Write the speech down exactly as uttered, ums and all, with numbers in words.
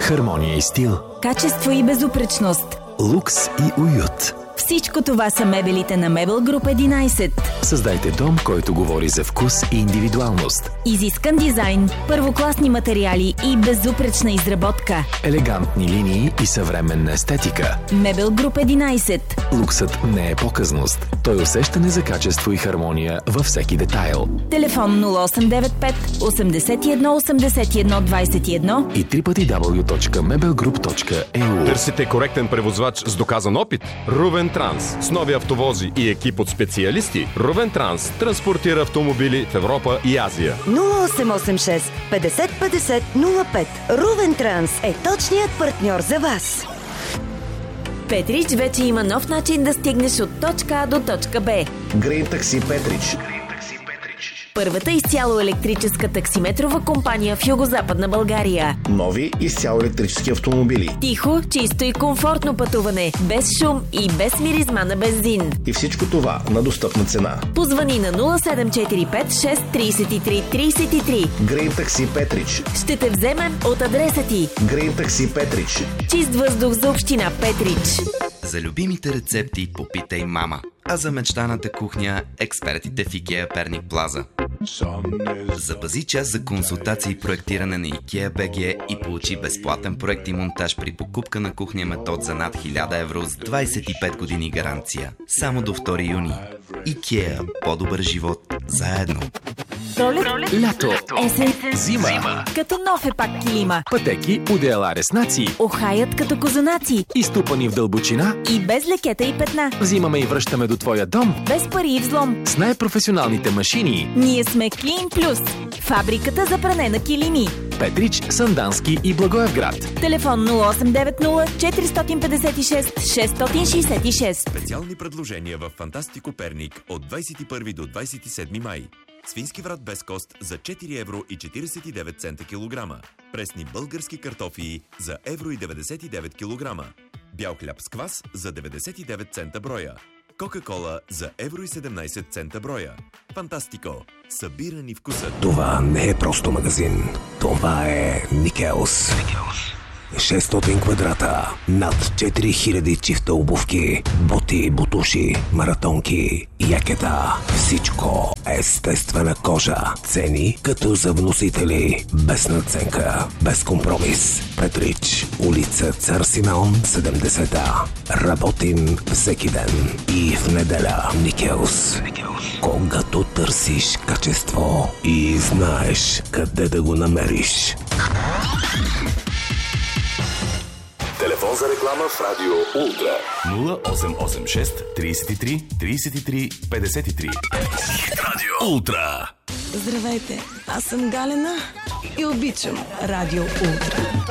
хармония и стил, качество и безупречност, лукс и уют. Всичко това са мебелите на Мебел Груп единайсет. Създайте дом, който говори за вкус и индивидуалност. Изискан дизайн, първокласни материали и безупречна изработка. Елегантни линии и съвременна естетика. Мебел Груп единайсет. Луксът не е показност. Той е усещане за качество и хармония във всеки детайл. Телефон нула осем девет пет осемдесет и едно осемдесет и едно двайсет и едно и дабъл ю дабъл ю дабъл ю точка мебел груп точка и ю. Търсите коректен превозвач с доказан опит? Рувен Транс. С нови автовози и екип от специалисти, Рувен Транс транспортира автомобили в Европа и Азия. нула осем осем шест петдесет петдесет нула пет. Рувен Транс е точният партньор за вас. Петрич вече има нов начин да стигнеш от точка А до точка Б. Грин Такси Петрич. Първата изцяло електрическа таксиметрова компания в Югозападна България. Нови изцяло електрически автомобили. Тихо, чисто и комфортно пътуване, без шум и без миризма на бензин. И всичко това на достъпна цена. Позвани на нула седем четири пет шест три три три три. Грин Такси Петрич. Ще те вземем от адреса ти. Грин Такси Петрич. Чист въздух за община Петрич. За любимите рецепти попитай мама, а за мечтаната кухня експертите в IKEA Перник Плаза. Запази час за консултации и проектиране на IKEA би джи и получи безплатен проект и монтаж при покупка на кухня метод за над хиляда евро с двайсет и пет години гаранция. Само до втори юни. IKEA. По-добър живот заедно. Пролет, Лято, есен, зима, като нов е пак килима. пътеки, одеяла, реснаци, Охаят като козунаци. изтупани в дълбочина. И без лекета и петна. Взимаме и връщаме до твоя дом Без пари и взлом. с най-професионалните машини. Ние сме Клин Плюс. Фабриката за пране на килими. Петрич, Сандански и Благоевград. Телефон нула осем девет нула четири пет шест шест шест шест. Специални предложения в Фантастико Перник от двайсет и първи до двайсет и седми май. Свински врат без кост за четири евро и четирийсет и девет цента килограма. Пресни български картофии за евро и деветдесет и девет килограма. Бял хляб с квас за деветдесет и девет цента броя. Кока-кола за евро и седемнайсет цента броя. Фантастико. Събира ни вкусът. Това не е просто магазин. Това е Никелс. шестстотин квадрата, над четири хиляди чифта обувки, боти, бутуши, маратонки, якета. Всичко естествена кожа. Цени като за вносители. Без надценка, без компромис. Петрич, улица Цар Симеон, седемдесет А. Работим всеки ден и в неделя. Никелс. Когато търсиш качество и знаеш къде да го намериш. Телефон за реклама в Радио Ултра. нула осем осем шест трийсет и три трийсет и три петдесет и три. Радио Ултра. Здравейте, аз съм Галена и обичам Радио Ултра.